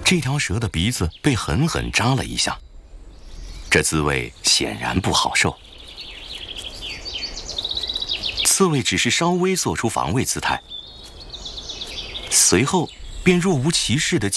这条蛇的鼻子被狠狠扎了一下，这滋味显然不好受。刺猬只是稍微做出防卫姿态，随后便若无其事地